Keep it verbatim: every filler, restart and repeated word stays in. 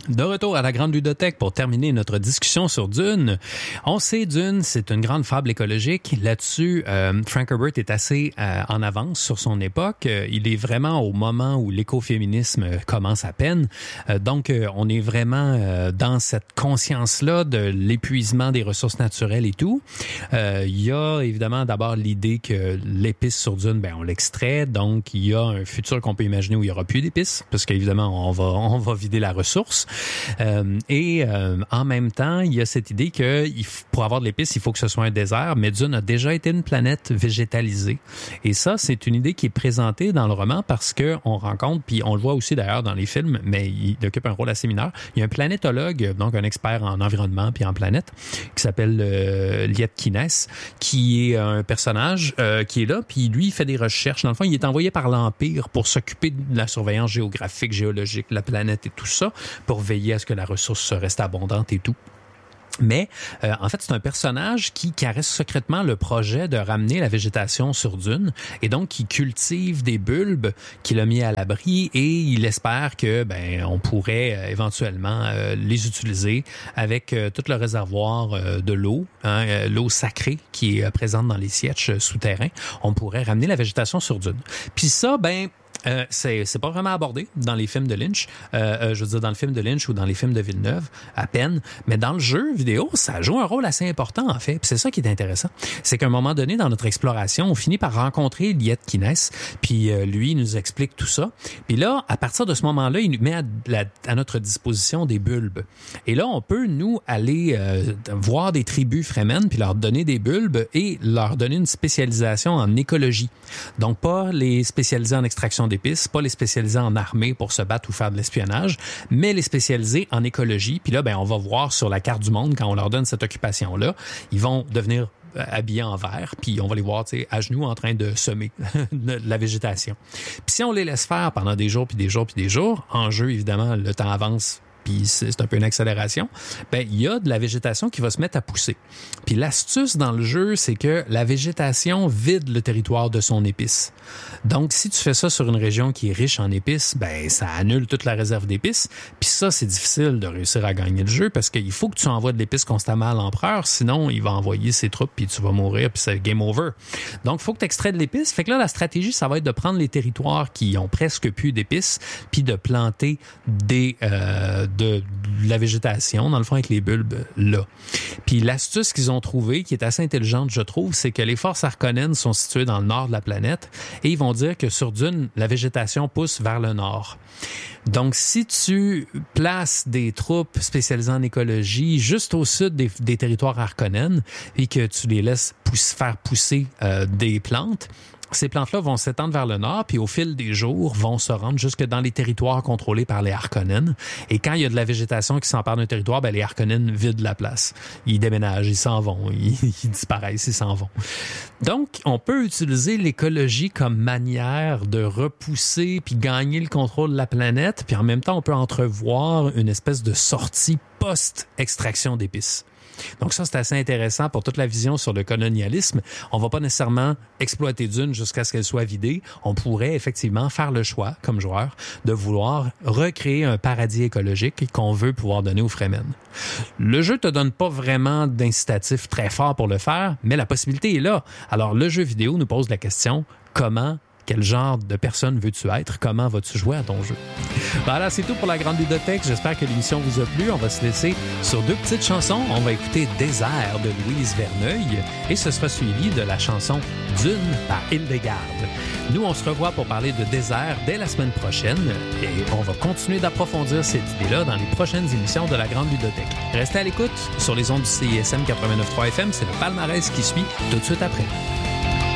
De retour à la Grande Ludothèque pour terminer notre discussion sur Dune. On sait, Dune, c'est une grande fable écologique. Là-dessus, euh, Frank Herbert est assez euh, en avance sur son époque. Euh, il est vraiment au moment où l'écoféminisme commence à peine. Euh, donc, euh, on est vraiment euh, dans cette conscience-là de l'épuisement des ressources naturelles et tout. Euh, il y a évidemment d'abord l'idée que l'épice sur Dune, ben on l'extrait. Donc, il y a un futur qu'on peut imaginer où il n'y aura plus d'épices, parce qu'évidemment, on va, on va vider la ressource. Euh, et euh, en même temps, il y a cette idée que il f- pour avoir de l'épice, il faut que ce soit un désert, mais Dune a déjà été une planète végétalisée. Et ça, c'est une idée qui est présentée dans le roman parce que on rencontre, puis on le voit aussi d'ailleurs dans les films, mais il occupe un rôle assez mineur. Il y a un planétologue, donc un expert en environnement puis en planète, qui s'appelle euh, Liet Kynes, qui est un personnage euh, qui est là, puis lui, il fait des recherches. Dans le fond, il est envoyé par l'Empire pour s'occuper de la surveillance géographique, géologique, la planète et tout ça, pour veiller à ce que la ressource reste abondante et tout. Mais euh, en fait, c'est un personnage qui caresse secrètement le projet de ramener la végétation sur Dune et donc qui cultive des bulbes qu'il a mis à l'abri et il espère que ben on pourrait euh, éventuellement euh, les utiliser avec euh, tout le réservoir euh, de l'eau, hein, euh, l'eau sacrée qui est euh, présente dans les sièges euh, souterrains. On pourrait ramener la végétation sur Dune. Puis ça, ben Euh, c'est, c'est pas vraiment abordé dans les films de Lynch. Euh, euh, je veux dire, dans le film de Lynch ou dans les films de Villeneuve, à peine. Mais dans le jeu vidéo, ça joue un rôle assez important, en fait. Puis c'est ça qui est intéressant. C'est qu'à un moment donné, dans notre exploration, on finit par rencontrer Liet Kynes. Puis euh, lui, il nous explique tout ça. Puis là, à partir de ce moment-là, il nous met à, la, à notre disposition des bulbes. Et là, on peut, nous, aller euh, voir des tribus Fremen, puis leur donner des bulbes et leur donner une spécialisation en écologie. Donc, pas les spécialiser en extraction d'épices, pas les spécialiser en armée pour se battre ou faire de l'espionnage, mais les spécialiser en écologie. Puis là, ben, on va voir sur la carte du monde, quand on leur donne cette occupation-là, ils vont devenir habillés en vert, puis on va les voir, tu sais, à genoux en train de semer de la végétation. Puis si on les laisse faire pendant des jours, puis des jours, puis des jours, en jeu, évidemment, le temps avance, puis c'est un peu une accélération, ben il y a de la végétation qui va se mettre à pousser. Puis l'astuce dans le jeu, c'est que la végétation vide le territoire de son épice. Donc, si tu fais ça sur une région qui est riche en épices, ben ça annule toute la réserve d'épices. Puis ça, c'est difficile de réussir à gagner le jeu parce qu'il faut que tu envoies de l'épice constamment à l'empereur, sinon il va envoyer ses troupes puis tu vas mourir puis c'est game over. Donc, il faut que tu extrais de l'épice. Fait que là, la stratégie, ça va être de prendre les territoires qui ont presque plus d'épices puis de planter des... Euh, de la végétation, dans le fond, avec les bulbes là. Puis l'astuce qu'ils ont trouvée, qui est assez intelligente, je trouve, c'est que les forces harkonnennes sont situées dans le nord de la planète et ils vont dire que sur Dune, la végétation pousse vers le nord. Donc, si tu places des troupes spécialisées en écologie juste au sud des, des territoires harkonnennes et que tu les laisses pousse, faire pousser euh, des plantes, ces plantes-là vont s'étendre vers le nord, puis au fil des jours, vont se rendre jusque dans les territoires contrôlés par les Harkonnen. Et quand il y a de la végétation qui s'empare d'un territoire, ben les Harkonnen vident la place. Ils déménagent, ils s'en vont, ils, ils disparaissent, ils s'en vont. Donc, on peut utiliser l'écologie comme manière de repousser puis gagner le contrôle de la planète, puis en même temps, on peut entrevoir une espèce de sortie post-extraction d'épices. Donc ça, c'est assez intéressant pour toute la vision sur le colonialisme. On va pas nécessairement exploiter Dune jusqu'à ce qu'elle soit vidée. On pourrait effectivement faire le choix, comme joueur, de vouloir recréer un paradis écologique qu'on veut pouvoir donner aux Fremen. Le jeu te donne pas vraiment d'incitatif très fort pour le faire, mais la possibilité est là. Alors, le jeu vidéo nous pose la question, comment quel genre de personne veux-tu être? Comment vas-tu jouer à ton jeu? Voilà, c'est tout pour la Grande Ludothèque. J'espère que l'émission vous a plu. On va se laisser sur deux petites chansons. On va écouter Désert de Louise Verneuil et ce sera suivi de la chanson Dune par Hildegarde. Nous, on se revoit pour parler de désert dès la semaine prochaine et on va continuer d'approfondir cette idée-là dans les prochaines émissions de la Grande Ludothèque. Restez à l'écoute sur les ondes du C I S M quatre-vingt-neuf point trois F M. C'est le palmarès qui suit tout de suite après.